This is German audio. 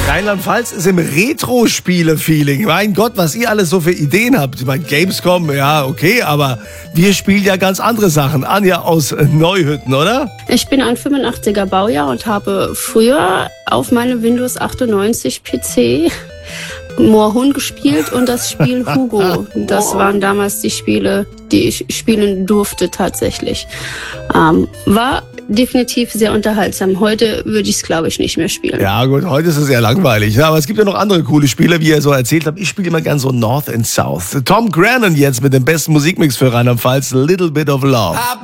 Rheinland-Pfalz ist im Retro-Spiele-Feeling. Mein Gott, was ihr alles so für Ideen habt. Ich meine, Gamescom, ja, okay, aber wir spielen ja ganz andere Sachen. Anja aus Neuhütten, oder? Ich bin ein 85er Baujahr und habe früher auf meinem Windows 98 PC Moorhuhn gespielt und das Spiel Hugo. Das waren damals die Spiele, die ich spielen durfte tatsächlich. War definitiv sehr unterhaltsam. Heute würde ich es, glaube ich, nicht mehr spielen. Ja gut, heute ist es eher langweilig. Ja, aber es gibt ja noch andere coole Spiele, wie ihr so erzählt habt. Ich spiele immer gern so North and South. Tom Grennan jetzt mit dem besten Musikmix für Rheinland-Pfalz, Little Bit of Love.